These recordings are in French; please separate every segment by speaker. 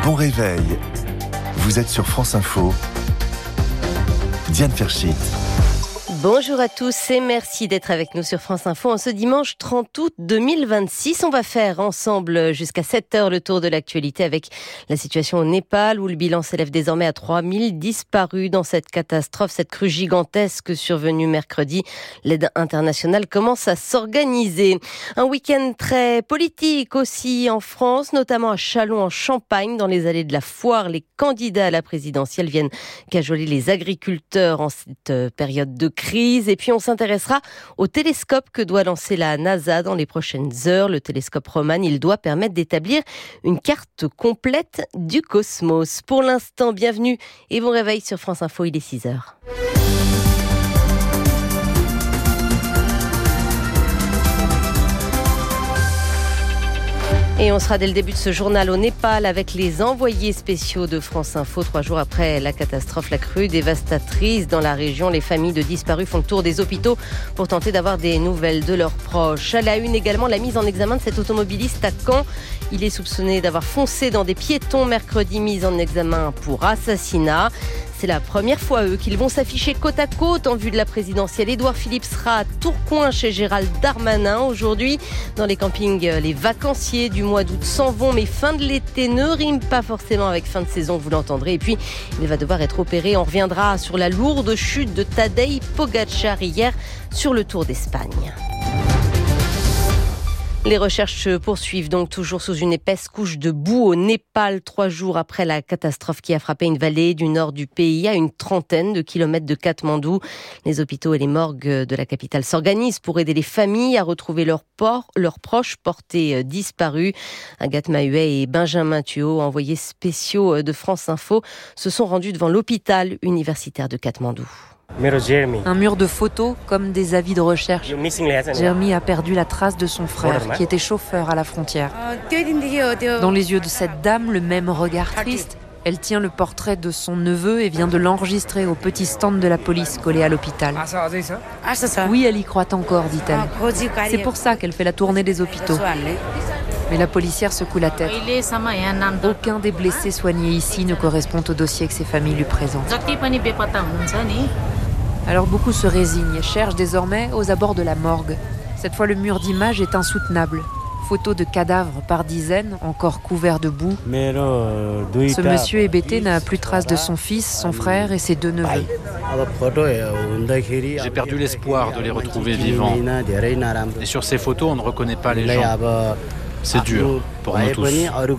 Speaker 1: Bon réveil. Vous êtes sur France Info. Diane Ferchit.
Speaker 2: Bonjour à tous et merci d'être avec nous sur France Info en ce dimanche 30 août 2026. On va faire ensemble jusqu'à 7h le tour de l'actualité avec la situation au Népal où le bilan s'élève désormais à 3000 disparus dans cette catastrophe, cette crue gigantesque survenue mercredi. L'aide internationale commence à s'organiser. Un week-end très politique aussi en France, notamment à Châlons en Champagne, dans les allées de la foire. Les candidats à la présidentielle viennent cajoler les agriculteurs en cette période de crise. Et puis on s'intéressera au télescope que doit lancer la NASA dans les prochaines heures. Le télescope Roman, il doit permettre d'établir une carte complète du cosmos. Pour l'instant, bienvenue et bon réveil sur France Info, il est 6h. Et on sera dès le début de ce journal au Népal avec les envoyés spéciaux de France Info. 3 jours après la catastrophe, la crue dévastatrice dans la région, les familles de disparus font le tour des hôpitaux pour tenter d'avoir des nouvelles de leurs proches. À la une également, la mise en examen de cet automobiliste à Caen. Il est soupçonné d'avoir foncé dans des piétons mercredi, mis en examen pour assassinat. C'est la première fois, qu'ils vont s'afficher côte à côte en vue de la présidentielle. Édouard Philippe sera à Tourcoing chez Gérald Darmanin aujourd'hui. Dans les campings, les vacanciers du mois d'août s'en vont, mais fin de l'été ne rime pas forcément avec fin de saison, vous l'entendrez. Et puis, il va devoir être opéré. On reviendra sur la lourde chute de Tadej Pogačar hier sur le Tour d'Espagne. Les recherches se poursuivent donc toujours sous une épaisse couche de boue au Népal, 3 jours après la catastrophe qui a frappé une vallée du nord du pays à une trentaine de kilomètres de Katmandou. Les hôpitaux et les morgues de la capitale s'organisent pour aider les familles à retrouver leurs proches portés disparus. Agathe Mahuet et Benjamin Thuot, envoyés spéciaux de France Info, se sont rendus devant l'hôpital universitaire de Katmandou.
Speaker 3: Un mur de photos comme des avis de recherche. Jeremy a perdu la trace de son frère qui était chauffeur à la frontière. Dans les yeux de cette dame, le même regard triste. Elle tient le portrait de son neveu et vient de l'enregistrer au petit stand de la police collé à l'hôpital. Oui, elle y croit encore, dit-elle. C'est pour ça qu'elle fait la tournée des hôpitaux. Mais la policière secoue la tête. Aucun des blessés soignés ici ne correspond au dossier que ses familles lui présentent. Alors beaucoup se résignent et cherchent désormais aux abords de la morgue. Cette fois, le mur d'images est insoutenable. Photos de cadavres par dizaines, encore couverts de boue. Ce monsieur hébété n'a plus trace de son fils, son frère et ses 2 neveux.
Speaker 4: J'ai perdu l'espoir de les retrouver vivants. Et sur ces photos, on ne reconnaît pas les gens. C'est dur pour nous tous.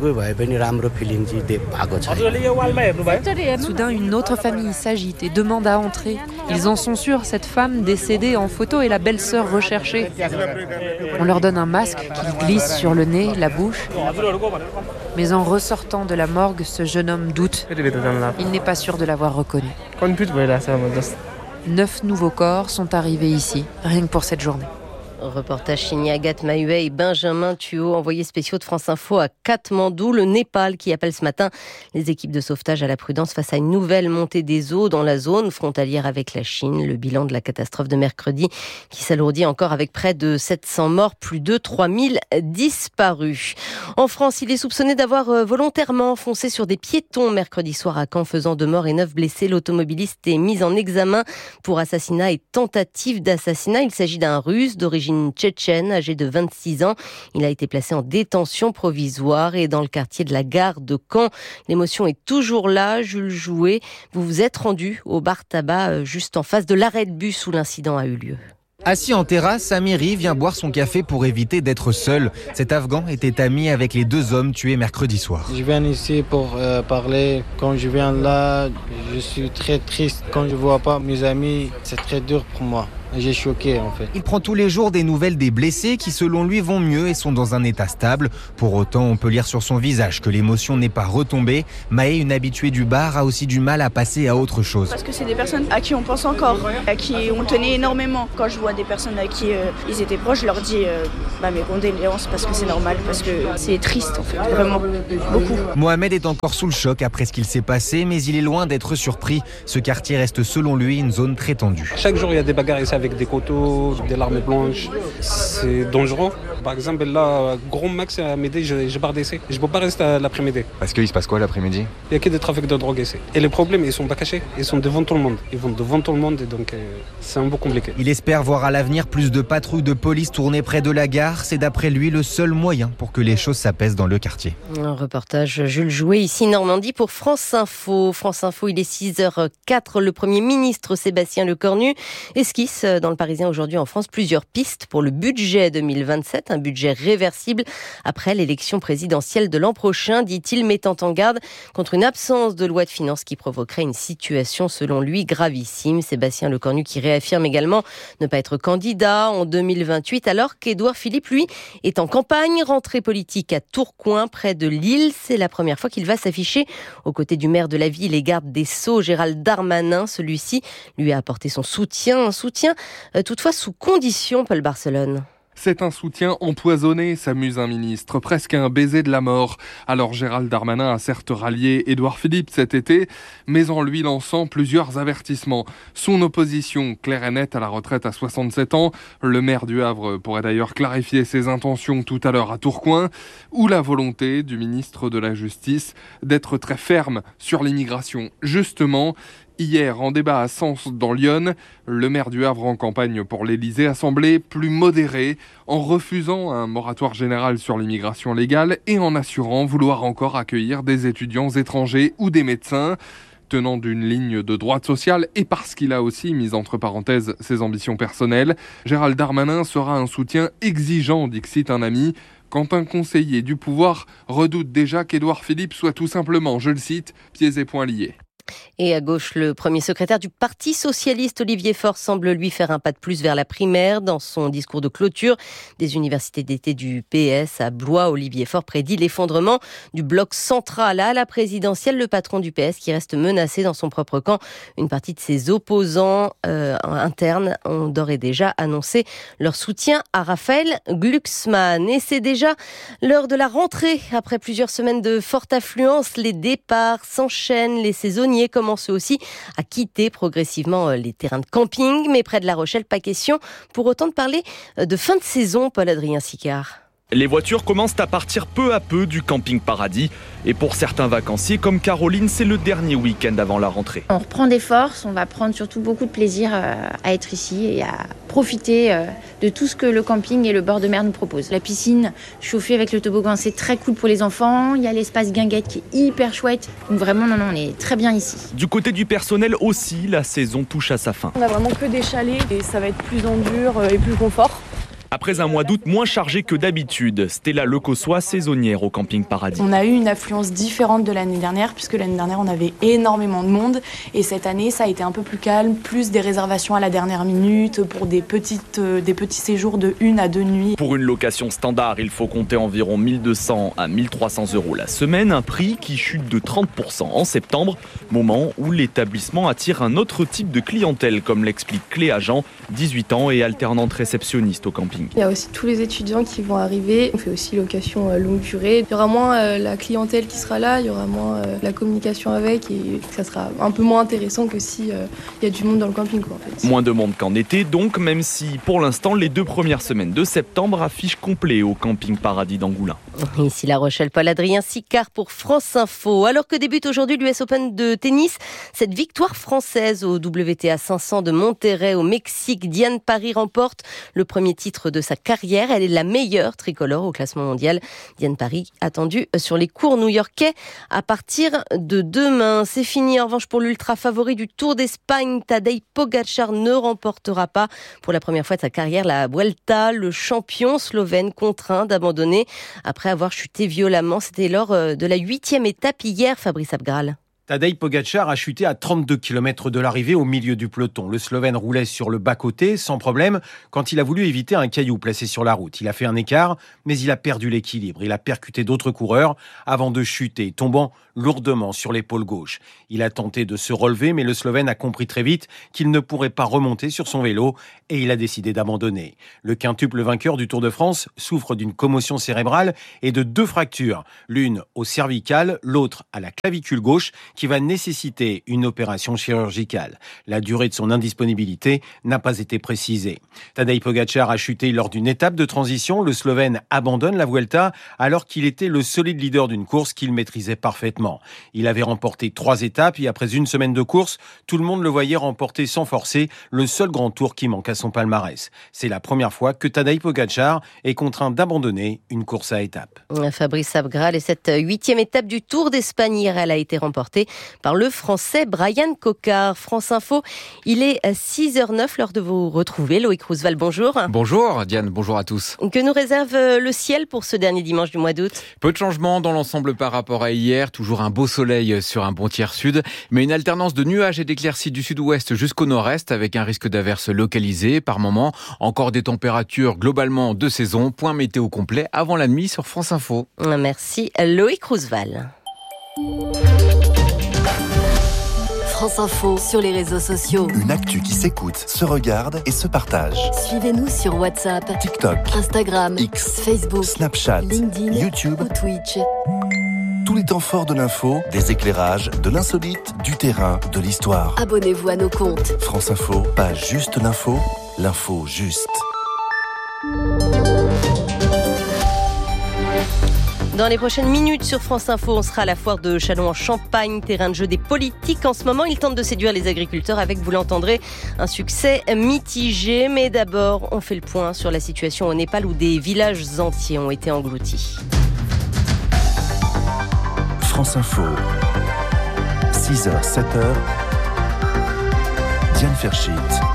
Speaker 3: Soudain, une autre famille s'agite et demande à entrer. Ils en sont sûrs, cette femme décédée en photo est la belle-sœur recherchée. On leur donne un masque qu'ils glissent sur le nez, la bouche. Mais en ressortant de la morgue, ce jeune homme doute. Il n'est pas sûr de l'avoir reconnu. 9 nouveaux corps sont arrivés ici, rien que pour cette journée.
Speaker 2: Reportage signé Agathe Mahuet et Benjamin Thuot, envoyés spéciaux de France Info à Katmandou, le Népal, qui appelle ce matin les équipes de sauvetage à la prudence face à une nouvelle montée des eaux dans la zone frontalière avec la Chine. Le bilan de la catastrophe de mercredi qui s'alourdit encore avec près de 700 morts, plus de 3000 disparus. En France, il est soupçonné d'avoir volontairement foncé sur des piétons mercredi soir à Caen, faisant 2 morts et 9 blessés. L'automobiliste est mis en examen pour assassinat et tentative d'assassinat. Il s'agit d'un Russe d'origine tchétchène, âgé de 26 ans. Il a été placé en détention provisoire et dans le quartier de la gare de Caen. L'émotion est toujours là. Jules Jouet, vous vous êtes rendu au bar tabac juste en face de l'arrêt de bus où l'incident a eu lieu.
Speaker 5: Assis en terrasse, Amiri vient boire son café pour éviter d'être seul. Cet Afghan était ami avec les 2 hommes tués mercredi soir.
Speaker 6: Je viens ici pour parler. Quand je viens là, je suis très triste. Quand je ne vois pas mes amis, c'est très dur pour moi. J'ai choqué en fait.
Speaker 5: Il prend tous les jours des nouvelles des blessés qui selon lui vont mieux et sont dans un état stable. Pour autant, on peut lire sur son visage que l'émotion n'est pas retombée. Maë, une habituée du bar, a aussi du mal à passer à autre chose.
Speaker 7: Parce que c'est des personnes à qui on pense encore, à qui on tenait énormément. Quand je vois des personnes à qui ils étaient proches, je leur dis mes condoléances parce que c'est normal, parce que c'est triste en fait, vraiment, beaucoup.
Speaker 5: Mohamed est encore sous le choc après ce qu'il s'est passé, mais il est loin d'être surpris. Ce quartier reste selon lui une zone très tendue.
Speaker 8: Chaque jour il y a des bagarres ici avec des couteaux, des larmes blanches. C'est dangereux. Par exemple, là, grand max à midi, j'ai barre d'essai. Je ne peux pas rester l'après-midi.
Speaker 9: Parce qu'il se passe quoi l'après-midi ?
Speaker 8: Il n'y a que des trafics de drogue ici. Et les problèmes, ils ne sont pas cachés. Ils sont devant tout le monde. Ils vont devant tout le monde et donc c'est un peu compliqué.
Speaker 5: Il espère voir à l'avenir plus de patrouilles de police tournées près de la gare. C'est d'après lui le seul moyen pour que les choses s'apaisent dans le quartier.
Speaker 2: Un reportage Jules Jouet, ici Normandie pour France Info. France Info, il est 6h04. Le Premier ministre Sébastien Lecornu esquisse dans le Parisien aujourd'hui en France plusieurs pistes pour le budget 2027. Un budget réversible après l'élection présidentielle de l'an prochain, dit-il, mettant en garde contre une absence de loi de finances qui provoquerait une situation, selon lui, gravissime. Sébastien Lecornu qui réaffirme également ne pas être candidat en 2028, alors qu'Édouard Philippe, lui, est en campagne. Rentrée politique à Tourcoing, près de Lille. C'est la première fois qu'il va s'afficher aux côtés du maire de la ville et garde des Sceaux, Gérald Darmanin. Celui-ci lui a apporté son soutien. Un soutien toutefois sous condition, Paul Barcelone.
Speaker 10: C'est un soutien empoisonné, s'amuse un ministre, presque un baiser de la mort. Alors Gérald Darmanin a certes rallié Édouard Philippe cet été, mais en lui lançant plusieurs avertissements. Son opposition claire et nette à la retraite à 67 ans, le maire du Havre pourrait d'ailleurs clarifier ses intentions tout à l'heure à Tourcoing, ou la volonté du ministre de la Justice d'être très ferme sur l'immigration. Justement, hier, en débat à Sens dans l'Yonne, le maire du Havre en campagne pour l'Élysée a semblé plus modéré en refusant un moratoire général sur l'immigration légale et en assurant vouloir encore accueillir des étudiants étrangers ou des médecins. Tenant d'une ligne de droite sociale et parce qu'il a aussi mis entre parenthèses ses ambitions personnelles, Gérald Darmanin sera un soutien exigeant, dixit un ami, quand un conseiller du pouvoir redoute déjà qu'Édouard Philippe soit tout simplement, je le cite, pieds et poings liés.
Speaker 2: Et à gauche, le premier secrétaire du Parti socialiste, Olivier Faure, semble lui faire un pas de plus vers la primaire. Dans son discours de clôture des universités d'été du PS à Blois, Olivier Faure prédit l'effondrement du bloc central à la présidentielle. Le patron du PS qui reste menacé dans son propre camp. Une partie de ses opposants internes ont d'ores et déjà annoncé leur soutien à Raphaël Glucksmann. Et c'est déjà l'heure de la rentrée. Après plusieurs semaines de forte affluence, les départs s'enchaînent, les saisonniers commencent aussi à quitter progressivement les terrains de camping. Mais près de La Rochelle, pas question pour autant de parler de fin de saison, Paul-Adrien Sicard.
Speaker 11: Les voitures commencent à partir peu à peu du camping Paradis. Et pour certains vacanciers comme Caroline, c'est le dernier week-end avant la rentrée.
Speaker 12: On reprend des forces, on va prendre surtout beaucoup de plaisir à être ici et à profiter de tout ce que le camping et le bord de mer nous proposent. La piscine chauffée avec le toboggan, c'est très cool pour les enfants. Il y a l'espace guinguette qui est hyper chouette. Donc vraiment, on est très bien ici.
Speaker 11: Du côté du personnel aussi, la saison touche à sa fin.
Speaker 13: On a vraiment que des chalets et ça va être plus en dur et plus confort.
Speaker 11: Après un mois d'août moins chargé que d'habitude, Stella Lecossois, saisonnière au camping Paradis.
Speaker 13: On a eu une affluence différente de l'année dernière, puisque l'année dernière on avait énormément de monde. Et cette année ça a été un peu plus calme, plus des réservations à la dernière minute pour des petits séjours de 1 à 2 nuits.
Speaker 11: Pour une location standard, il faut compter environ 1200 à 1300 € la semaine, un prix qui chute de 30% en septembre, moment où l'établissement attire un autre type de clientèle, comme l'explique Cléa Jean, 18 ans et alternante réceptionniste au camping.
Speaker 14: Il y a aussi tous les étudiants qui vont arriver. On fait aussi location longue durée. Il y aura moins la clientèle qui sera là, il y aura moins la communication avec et ça sera un peu moins intéressant que si il y a du monde dans le camping, en fait.
Speaker 11: Moins de monde qu'en été donc, même si pour l'instant les 2 premières semaines de septembre affichent complet au camping Paradis d'Angoulins.
Speaker 2: Ici La Rochelle, Paul-Adrien Sicard pour France Info. Alors que débute aujourd'hui l'US Open de tennis, cette victoire française au WTA 500 de Monterrey au Mexique, Diane Parry remporte le premier titre de sa carrière. Elle est la meilleure tricolore au classement mondial. Diane Parry attendue sur les cours new-yorkais à partir de demain. C'est fini en revanche pour l'ultra favori du Tour d'Espagne. Tadej Pogačar ne remportera pas pour la première fois de sa carrière la Vuelta. Le champion slovène contraint d'abandonner après avoir chuté violemment. C'était lors de la 8e étape hier, Fabrice Abgral.
Speaker 15: Tadej Pogačar a chuté à 32 km de l'arrivée au milieu du peloton. Le Slovène roulait sur le bas-côté sans problème quand il a voulu éviter un caillou placé sur la route. Il a fait un écart, mais il a perdu l'équilibre. Il a percuté d'autres coureurs avant de chuter, tombant lourdement sur l'épaule gauche. Il a tenté de se relever, mais le Slovène a compris très vite qu'il ne pourrait pas remonter sur son vélo et il a décidé d'abandonner. Le quintuple vainqueur du Tour de France souffre d'une commotion cérébrale et de 2 fractures, l'une au cervical, l'autre à la clavicule gauche, qui va nécessiter une opération chirurgicale. La durée de son indisponibilité n'a pas été précisée. Tadej Pogačar a chuté lors d'une étape de transition. Le Slovène abandonne la Vuelta alors qu'il était le solide leader d'une course qu'il maîtrisait parfaitement. Il avait remporté 3 étapes et après une semaine de course, tout le monde le voyait remporter sans forcer le seul grand tour qui manque à son palmarès. C'est la première fois que Tadej Pogačar est contraint d'abandonner une course à étapes.
Speaker 2: Fabrice Abgral et cette 8e étape du Tour d'Espagne hier, elle a été remportée par le Français Bryan Coquard. France Info, il est 6h09, l'heure de vous retrouver. Loïc Roosevelt, bonjour.
Speaker 9: Bonjour Diane, bonjour à tous.
Speaker 2: Que nous réserve le ciel pour ce dernier dimanche du mois d'août ?
Speaker 9: Peu de changements dans l'ensemble par rapport à hier, toujours un beau soleil sur un bon tiers sud, mais une alternance de nuages et d'éclaircies du sud-ouest jusqu'au nord-est avec un risque d'averses localisées par moment. Encore des températures globalement de saison. Point météo complet avant la nuit sur France Info.
Speaker 2: Merci Loïc Roosevelt.
Speaker 16: France Info sur les réseaux sociaux.
Speaker 1: Une actu qui s'écoute, se regarde et se partage.
Speaker 16: Suivez-nous sur WhatsApp,
Speaker 1: TikTok,
Speaker 16: Instagram,
Speaker 1: X,
Speaker 16: Facebook,
Speaker 1: Snapchat,
Speaker 16: LinkedIn,
Speaker 1: YouTube
Speaker 16: ou Twitch.
Speaker 1: Tous les temps forts de l'info, des éclairages, de l'insolite, du terrain, de l'histoire.
Speaker 16: Abonnez-vous à nos comptes.
Speaker 1: France Info, pas juste l'info, l'info juste.
Speaker 2: Dans les prochaines minutes sur France Info, on sera à la foire de Châlons en Champagne, terrain de jeu des politiques. En ce moment, ils tentent de séduire les agriculteurs avec, vous l'entendrez, un succès mitigé. Mais d'abord, on fait le point sur la situation au Népal où des villages entiers ont été engloutis.
Speaker 1: France Info, 6h, 7h, Diane Fershit.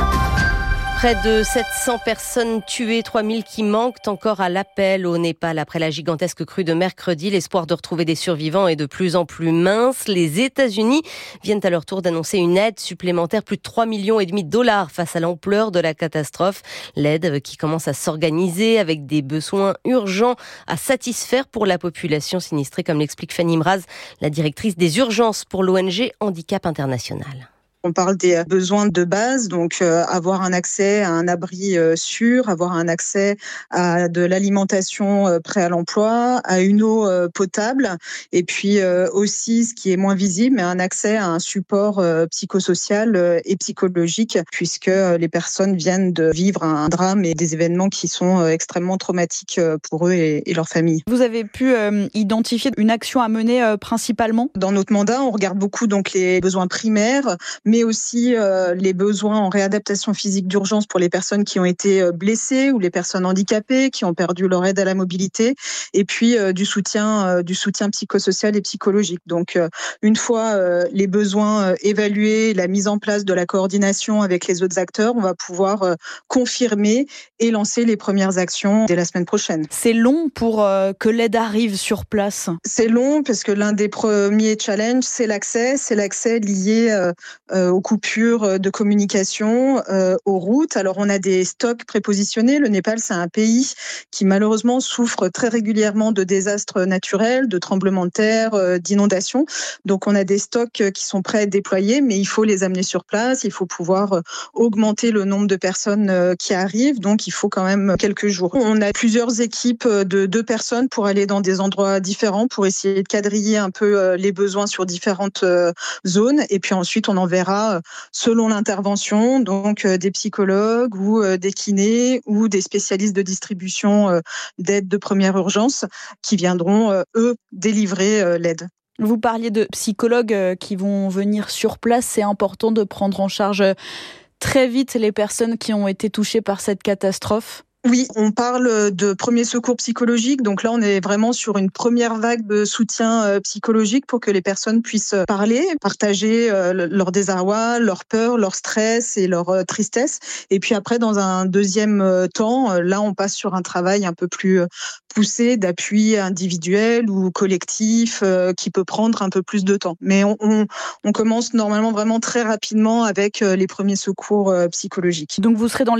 Speaker 2: Près de 700 personnes tuées, 3000 qui manquent encore à l'appel au Népal. Après la gigantesque crue de mercredi, l'espoir de retrouver des survivants est de plus en plus mince. Les États-Unis viennent à leur tour d'annoncer une aide supplémentaire, plus de 3,5 millions de dollars face à l'ampleur de la catastrophe. L'aide qui commence à s'organiser avec des besoins urgents à satisfaire pour la population sinistrée, comme l'explique Fanny Mraz, la directrice des urgences pour l'ONG Handicap International.
Speaker 17: On parle des besoins de base, donc avoir un accès à un abri sûr, avoir un accès à de l'alimentation prêt à l'emploi, à une eau potable, et puis aussi, ce qui est moins visible, mais un accès à un support psychosocial et psychologique, puisque les personnes viennent de vivre un drame et des événements qui sont extrêmement traumatiques pour eux et leur famille.
Speaker 18: Vous avez pu identifier une action à mener principalement ?
Speaker 17: Dans notre mandat, on regarde beaucoup donc les besoins primaires, mais aussi les besoins en réadaptation physique d'urgence pour les personnes qui ont été blessées ou les personnes handicapées qui ont perdu leur aide à la mobilité, et puis du soutien psychosocial et psychologique. Donc une fois les besoins évalués, la mise en place de la coordination avec les autres acteurs, on va pouvoir confirmer et lancer les premières actions dès la semaine prochaine.
Speaker 18: C'est long pour que l'aide arrive sur place ?
Speaker 17: C'est long parce que l'un des premiers challenges, c'est l'accès lié aux coupures de communication, aux routes. Alors on a des stocks prépositionnés. Le Népal, c'est un pays qui malheureusement souffre très régulièrement de désastres naturels, de tremblements de terre, d'inondations. Donc on a des stocks qui sont prêts à être déployés, mais il faut les amener sur place. Il faut pouvoir augmenter le nombre de personnes qui arrivent. Donc il faut quand même quelques jours. On a plusieurs équipes de 2 personnes pour aller dans des endroits différents, pour essayer de quadriller un peu les besoins sur différentes zones. Et puis ensuite, on enverra selon l'intervention, donc des psychologues ou des kinés ou des spécialistes de distribution d'aide de première urgence qui viendront, eux, délivrer l'aide.
Speaker 18: Vous parliez de psychologues qui vont venir sur place. C'est important de prendre en charge très vite les personnes qui ont été touchées par cette catastrophe.
Speaker 17: Oui, on parle de premier secours psychologique. Donc là, on est vraiment sur une première vague de soutien psychologique pour que les personnes puissent parler, partager leur désarroi, leur peur, leur stress et leur tristesse. Et puis après, dans un deuxième temps, là, on passe sur un travail un peu plus poussé d'appui individuel ou collectif qui peut prendre un peu plus de temps. Mais on commence normalement vraiment très rapidement avec les premiers secours psychologiques.
Speaker 18: Donc vous serez dans les hôpitaux ?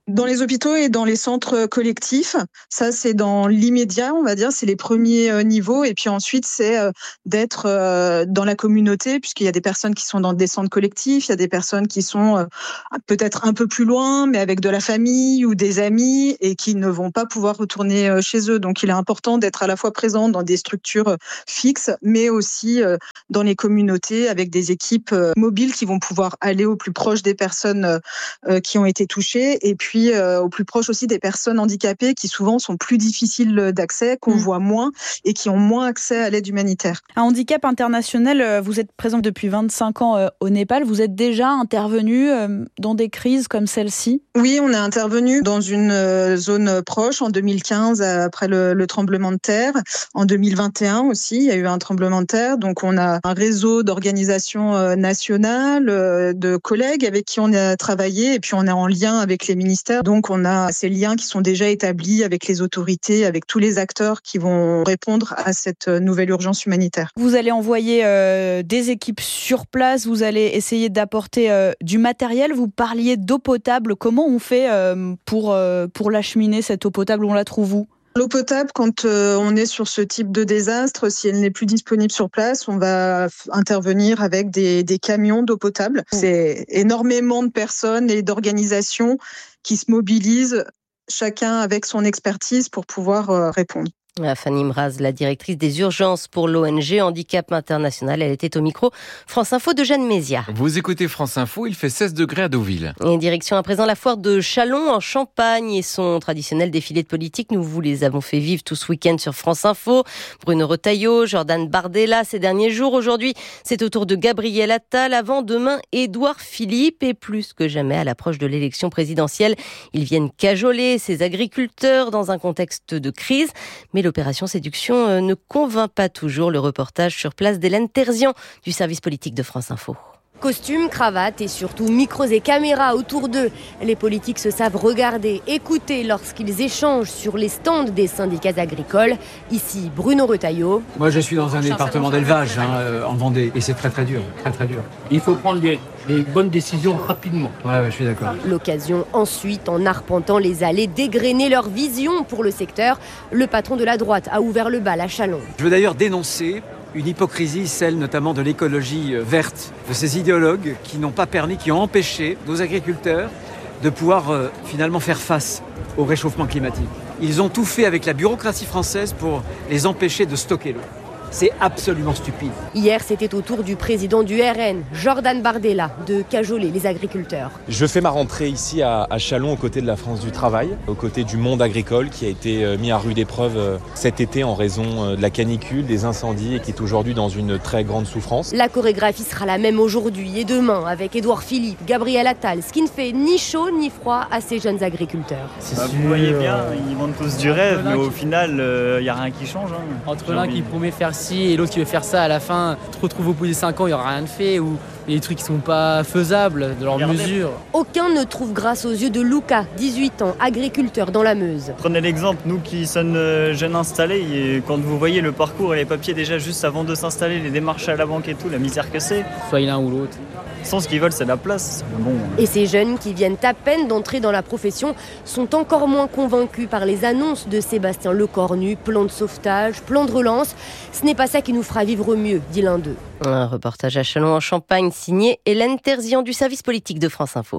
Speaker 17: Dans les hôpitaux et dans les centres collectifs, ça c'est dans l'immédiat, on va dire, c'est les premiers niveaux. Et puis ensuite, c'est d'être dans la communauté, puisqu'il y a des personnes qui sont dans des centres collectifs, il y a des personnes qui sont peut-être un peu plus loin, mais avec de la famille ou des amis et qui ne vont pas pouvoir retourner chez eux. Donc il est important d'être à la fois présent dans des structures fixes, mais aussi dans les communautés avec des équipes mobiles qui vont pouvoir aller au plus proche des personnes qui ont été touchées. Et puis au plus proche aussi des personnes handicapées qui souvent sont plus difficiles d'accès, qu'on voit moins et qui ont moins accès à l'aide humanitaire.
Speaker 18: À Handicap International, vous êtes présent depuis 25 ans au Népal. Vous êtes déjà intervenu dans des crises comme celle-ci ?
Speaker 17: Oui, on est intervenu dans une zone proche en 2015 après le tremblement de terre. En 2021 aussi, il y a eu un tremblement de terre. Donc on a un réseau d'organisations nationales, de collègues avec qui on a travaillé et puis on est en lien avec les ministères. Donc on a ces liens qui sont déjà établis avec les autorités, avec tous les acteurs qui vont répondre à cette nouvelle urgence humanitaire.
Speaker 18: Vous allez envoyer des équipes sur place, vous allez essayer d'apporter du matériel. Vous parliez d'eau potable. Comment on fait pour l'acheminer, cette eau potable? On la trouve où?
Speaker 17: L'eau potable, quand on est sur ce type de désastre, si elle n'est plus disponible sur place, on va intervenir avec des camions d'eau potable. C'est énormément de personnes et d'organisations qui se mobilisent, chacun avec son expertise pour pouvoir répondre.
Speaker 2: Fanny Mraz, la directrice des urgences pour l'ONG Handicap International. Elle était au micro France Info de Jeanne Mézia.
Speaker 9: Vous écoutez France Info, il fait 16 degrés à Deauville.
Speaker 2: Et direction à présent la foire de Châlons en Champagne et son traditionnel défilé de politique. Nous vous les avons fait vivre tout ce week-end sur France Info. Bruno Retailleau, Jordan Bardella ces derniers jours. Aujourd'hui, c'est au tour de Gabriel Attal. Avant demain, Édouard Philippe. Et plus que jamais, à l'approche de l'élection présidentielle, ils viennent cajoler ces agriculteurs dans un contexte de crise. Mais l'opération séduction ne convainc pas toujours. Le reportage sur place d'Hélène Terzian du service politique de France Info.
Speaker 19: Costumes, cravates et surtout micros et caméras autour d'eux. Les politiques se savent regarder, écouter lorsqu'ils échangent sur les stands des syndicats agricoles. Ici, Bruno Retailleau.
Speaker 20: Moi, je suis dans un département d'élevage en Vendée et c'est très dur, très dur. Il faut prendre les bonnes décisions rapidement. Ouais, je suis d'accord.
Speaker 19: L'occasion ensuite, en arpentant les allées, d'égrener leur vision pour le secteur. Le patron de la droite a ouvert le bal à Châlons.
Speaker 20: Je veux d'ailleurs dénoncer une hypocrisie, celle notamment de l'écologie verte, de ces idéologues qui n'ont pas permis, qui ont empêché nos agriculteurs de pouvoir finalement faire face au réchauffement climatique. Ils ont tout fait avec la bureaucratie française pour les empêcher de stocker l'eau. C'est absolument stupide.
Speaker 19: Hier, c'était au tour du président du RN, Jordan Bardella, de cajoler les agriculteurs.
Speaker 21: Je fais ma rentrée ici à Châlons aux côtés de la France du Travail, aux côtés du monde agricole qui a été mis à rude épreuve cet été en raison de la canicule, des incendies et qui est aujourd'hui dans une très grande souffrance.
Speaker 19: La chorégraphie sera la même aujourd'hui et demain avec Édouard Philippe, Gabriel Attal, ce qui ne fait ni chaud ni froid à ces jeunes agriculteurs.
Speaker 22: Vous voyez bien, ils vendent tous du rêve, mais au final, il n'y a rien qui change.
Speaker 23: Entre l'un qui promet faire et l'autre qui veut faire ça, à la fin, tu te retrouves au bout des 5 ans, il n'y aura rien de fait, ou il y a des trucs qui ne sont pas faisables de leur mesure.
Speaker 19: Aucun ne trouve grâce aux yeux de Luca, 18 ans, agriculteur dans la Meuse.
Speaker 22: Prenez l'exemple, nous qui sommes jeunes installés, et quand vous voyez le parcours et les papiers déjà juste avant de s'installer, les démarches à la banque et tout, la misère que c'est.
Speaker 23: Soit l'un ou l'autre.
Speaker 22: Sans ce qu'ils veulent, c'est la place. Bon.
Speaker 19: Et ces jeunes qui viennent à peine d'entrer dans la profession sont encore moins convaincus par les annonces de Sébastien Lecornu, plan de sauvetage, plan de relance. Ce n'est pas ça qui nous fera vivre mieux, dit l'un d'eux.
Speaker 2: Un reportage à Châlons en Champagne signé Hélène Terzian du service politique de France Info.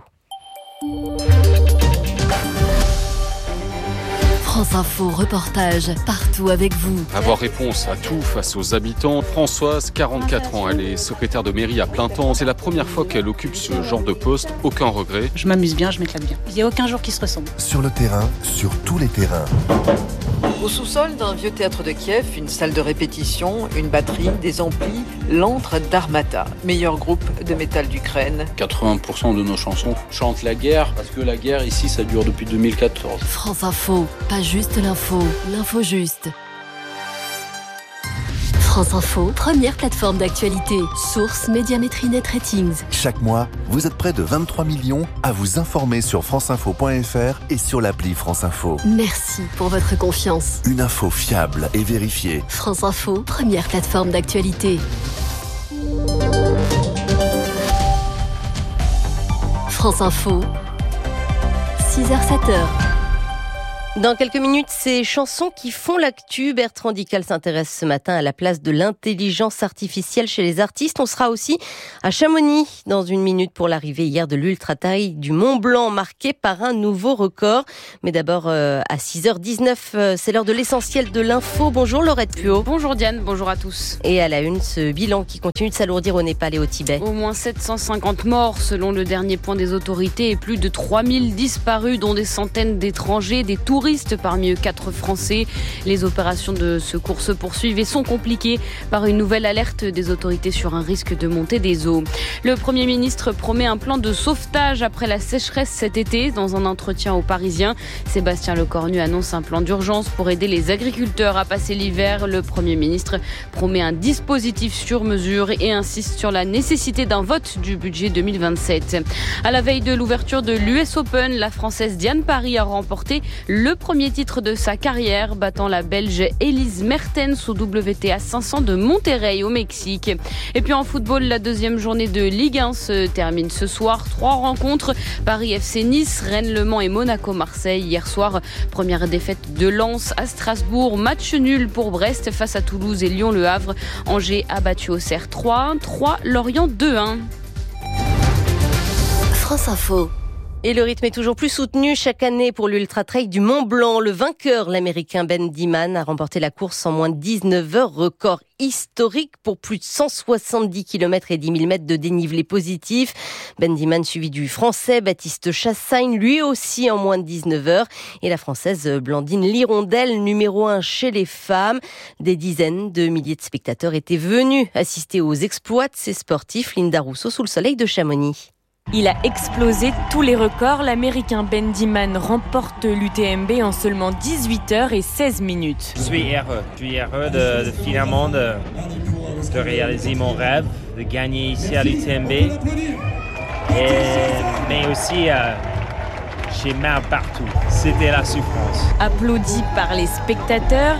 Speaker 16: France Info, reportage partout avec vous.
Speaker 24: Avoir réponse à tout face aux habitants. Françoise, 44 ans, elle est secrétaire de mairie à plein temps. C'est la première fois qu'elle occupe ce genre de poste. Aucun regret.
Speaker 25: Je m'amuse bien, je m'éclate bien. Il n'y a aucun jour qui se ressemble.
Speaker 1: Sur le terrain, sur tous les terrains.
Speaker 26: Au sous-sol d'un vieux théâtre de Kiev, une salle de répétition, une batterie, des amplis, l'antre d'Armata, meilleur groupe de métal d'Ukraine.
Speaker 4: 80% de nos chansons chantent la guerre, parce que la guerre ici, ça dure depuis 2014.
Speaker 16: France Info, pas juste l'info, l'info juste. France Info, première plateforme d'actualité. Source Médiamétrie Net Ratings.
Speaker 1: Chaque mois, vous êtes près de 23 millions à vous informer sur franceinfo.fr et sur l'appli France Info.
Speaker 16: Merci pour votre confiance.
Speaker 1: Une info fiable et vérifiée.
Speaker 16: France Info, première plateforme d'actualité. France Info, 6h-7h.
Speaker 2: Dans quelques minutes, ces chansons qui font l'actu. Bertrand Dical s'intéresse ce matin à la place de l'intelligence artificielle chez les artistes. On sera aussi à Chamonix dans une minute pour l'arrivée hier de l'ultra-trail du Mont Blanc, marqué par un nouveau record. Mais d'abord, à 6h19, c'est l'heure de l'essentiel de l'info. Bonjour Laurette Puot.
Speaker 3: Bonjour Diane, bonjour à tous.
Speaker 2: Et à la une, ce bilan qui continue de s'alourdir au Népal et au Tibet.
Speaker 3: Au moins 750 morts selon le dernier point des autorités et plus de 3000 disparus, dont des centaines d'étrangers, des touristes parmi eux 4 Français. Les opérations de secours se poursuivent et sont compliquées par une nouvelle alerte des autorités sur un risque de montée des eaux. Le Premier ministre promet un plan de sauvetage après la sécheresse cet été. Dans un entretien aux Parisiens, Sébastien Lecornu annonce un plan d'urgence pour aider les agriculteurs à passer l'hiver. Le Premier ministre promet un dispositif sur mesure et insiste sur la nécessité d'un vote du budget 2027. À la veille de l'ouverture de l'US Open, la Française Diane Parry a remporté le premier titre de sa carrière, battant la Belge Elise Mertens au WTA 500 de Monterrey au Mexique. Et puis en football, la deuxième journée de Ligue 1 se termine ce soir. 3 rencontres, Paris FC Nice, Rennes Le Mans et Monaco-Marseille. Hier soir, première défaite de Lens à Strasbourg. Match nul pour Brest face à Toulouse et Lyon-Le Havre. Angers a battu Auxerre 3-1, 3 Lorient 2-1.
Speaker 16: France Info.
Speaker 2: Et le rythme est toujours plus soutenu chaque année pour l'ultra-trail du Mont Blanc. Le vainqueur, l'Américain Ben Diman, a remporté la course en moins de 19 heures, record historique pour plus de 170 km et 10 000 mètres de dénivelé positif. Ben Diman suivi du Français Baptiste Chassagne, lui aussi en moins de 19 heures. Et la Française Blandine Lirondelle, numéro 1 chez les femmes. Des dizaines de milliers de spectateurs étaient venus assister aux exploits de ces sportifs. Linda Rousseau sous le soleil de Chamonix.
Speaker 5: Il a explosé tous les records. L'Américain Ben Diman remporte l'UTMB en seulement 18 heures et 16 minutes.
Speaker 6: Je suis heureux de finalement de réaliser mon rêve, de gagner ici à l'UTMB. Mais aussi, j'ai mal partout. C'était la souffrance.
Speaker 5: Applaudi par les spectateurs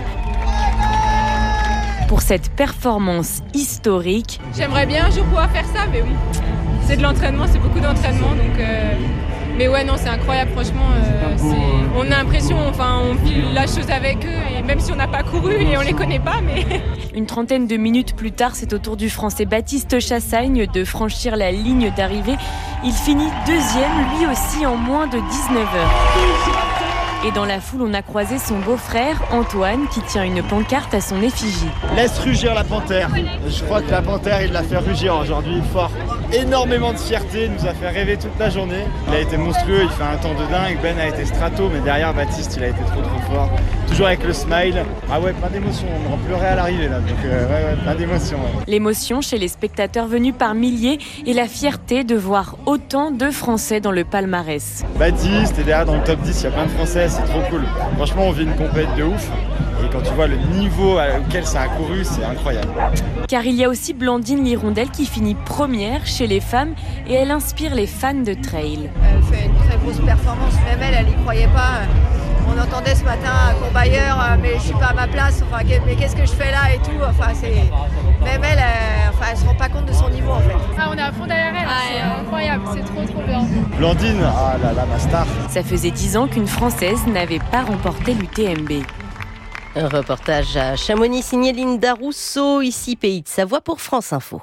Speaker 5: pour cette performance historique.
Speaker 7: J'aimerais bien un jour pouvoir faire ça, mais oui. C'est de l'entraînement, c'est beaucoup d'entraînement, donc mais ouais non c'est incroyable franchement. On a l'impression, on vit la chose avec eux et même si on n'a pas couru et on les connaît pas, mais.
Speaker 5: Une trentaine de minutes plus tard, c'est au tour du Français Baptiste Chassagne de franchir la ligne d'arrivée. Il finit deuxième, lui aussi en moins de 19 heures. Et dans la foule, on a croisé son beau-frère, Antoine, qui tient une pancarte à son effigie.
Speaker 8: Laisse rugir la panthère. Je crois que la panthère, il l'a fait rugir aujourd'hui fort. Énormément de fierté, il nous a fait rêver toute la journée. Il a été monstrueux, il fait un temps de dingue. Ben a été strato, mais derrière Baptiste, il a été trop fort. Toujours avec le smile. Ah ouais, plein d'émotions. On en pleurait à l'arrivée là. Donc ouais, plein d'émotions. Ouais.
Speaker 5: L'émotion chez les spectateurs venus par milliers et la fierté de voir autant de Français dans le palmarès.
Speaker 8: Baptiste est derrière dans le top 10, il y a plein de Français. C'est trop cool. Franchement, on vit une compète de ouf. Et quand tu vois le niveau auquel ça a couru, c'est incroyable.
Speaker 5: Car il y a aussi Blandine Lirondelle qui finit première chez les femmes et elle inspire les fans de trail.
Speaker 10: Elle fait une très grosse performance, même elle n'y croyait pas. On entendait ce matin à Courbayeur, mais je suis pas à ma place, mais qu'est-ce que je fais là et tout. Même elle, elle se rend pas compte de son niveau en fait.
Speaker 7: Ah, on est à fond derrière elle, c'est incroyable, c'est trop bien.
Speaker 8: Blandine, ah là là, ma star.
Speaker 5: Ça faisait 10 ans qu'une Française n'avait pas remporté l'UTMB.
Speaker 2: Un reportage à Chamonix signé Linda Rousseau, ici Pays de Savoie pour France Info.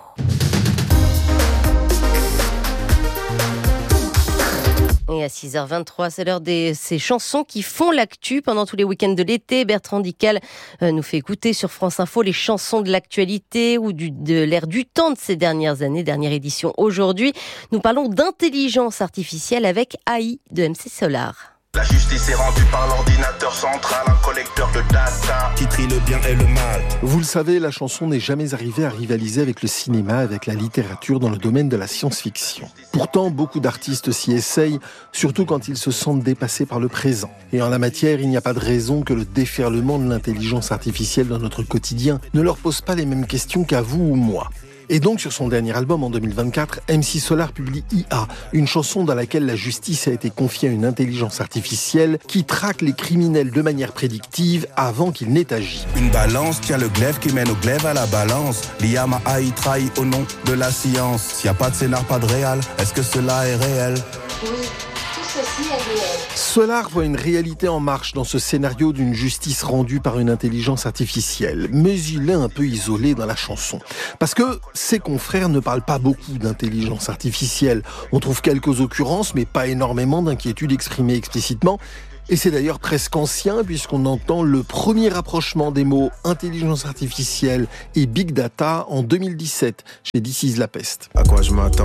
Speaker 2: Et à 6h23, c'est l'heure de ces chansons qui font l'actu pendant tous les week-ends de l'été. Bertrand Dical nous fait écouter sur France Info les chansons de l'actualité ou de l'air du temps de ces dernières années. Dernière édition aujourd'hui. Nous parlons d'intelligence artificielle avec AI de MC Solar.
Speaker 27: La justice est rendue par l'ordinateur central, un collecteur de data qui trie le bien et le mal.
Speaker 28: Vous le savez, la chanson n'est jamais arrivée à rivaliser avec le cinéma, avec la littérature dans le domaine de la science-fiction. Pourtant, beaucoup d'artistes s'y essayent, surtout quand ils se sentent dépassés par le présent. Et en la matière, il n'y a pas de raison que le déferlement de l'intelligence artificielle dans notre quotidien ne leur pose pas les mêmes questions qu'à vous ou moi. Et donc, sur son dernier album en 2024, MC Solar publie IA, une chanson dans laquelle la justice a été confiée à une intelligence artificielle qui traque les criminels de manière prédictive avant qu'ils n'aient agi.
Speaker 27: Une balance tient le glaive qui mène au glaive à la balance. L'IA m'a haï, trahi au nom de la science. S'il n'y a pas de scénar, pas de réal, est-ce que cela est réel ?
Speaker 28: Solar voit une réalité en marche dans ce scénario d'une justice rendue par une intelligence artificielle. Mais il est un peu isolé dans la chanson. Parce que ses confrères ne parlent pas beaucoup d'intelligence artificielle. On trouve quelques occurrences, mais pas énormément d'inquiétudes exprimées explicitement. Et c'est d'ailleurs presque ancien puisqu'on entend le premier rapprochement des mots intelligence artificielle et big data en 2017 chez This Is La Peste.
Speaker 9: À quoi je m'attends ?